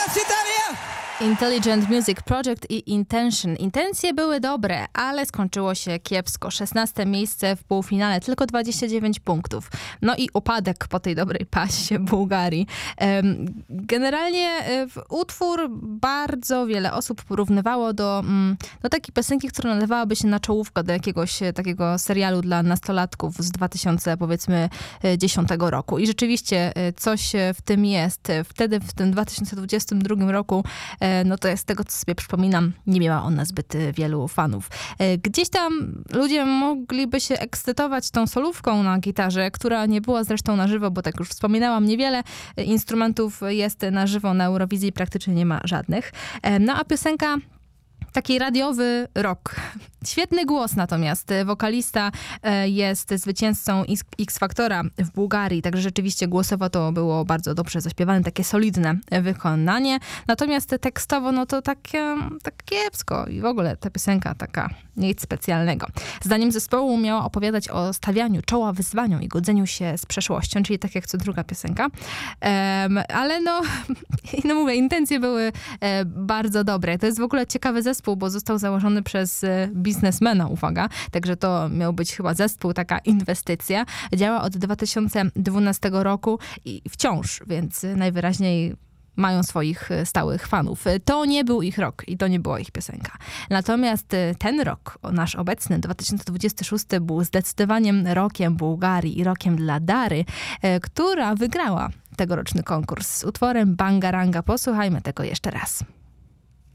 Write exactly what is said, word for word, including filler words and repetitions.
Grazie Italia! Intelligent Music Project i Intention. Intencje były dobre, ale skończyło się kiepsko. szesnaste miejsce w półfinale, tylko dwadzieścia dziewięć punktów. No i upadek po tej dobrej pasie Bułgarii. Generalnie utwór bardzo wiele osób porównywało do, do takiej piosenki, która nadawałaby się na czołówkę do jakiegoś takiego serialu dla nastolatków z dwa tysiące powiedzmy dziesiątego roku. I rzeczywiście coś w tym jest. Wtedy, w tym dwa tysiące dwudziestym drugim roku, no to jest z tego, co sobie przypominam, nie miała ona zbyt wielu fanów. Gdzieś tam ludzie mogliby się ekscytować tą solówką na gitarze, która nie była zresztą na żywo, bo tak już wspominałam, niewiele instrumentów jest na żywo na Eurowizji, praktycznie nie ma żadnych. No a piosenka taki radiowy rock. Świetny głos natomiast. Wokalista jest zwycięzcą X-Factora w Bułgarii, także rzeczywiście głosowo to było bardzo dobrze zaśpiewane, takie solidne wykonanie. Natomiast tekstowo, no to takie, tak kiepsko i w ogóle ta piosenka taka nic specjalnego. Zdaniem zespołu miała opowiadać o stawianiu czoła wyzwaniom i godzeniu się z przeszłością, czyli tak jak co druga piosenka. Um, ale no, no mówię, intencje były e, bardzo dobre. To jest w ogóle ciekawy zespół, bo został założony przez e, biznesmena, uwaga. Także to miał być chyba zespół, taka inwestycja. Działa od dwa tysiące dwunastego roku i wciąż, więc najwyraźniej mają swoich stałych fanów. To nie był ich rok i to nie była ich piosenka. Natomiast ten rok, nasz obecny, dwa tysiące dwudziesty szósty, był zdecydowanie rokiem Bułgarii i rokiem dla Dary, która wygrała tegoroczny konkurs z utworem Bangaranga. Posłuchajmy tego jeszcze raz.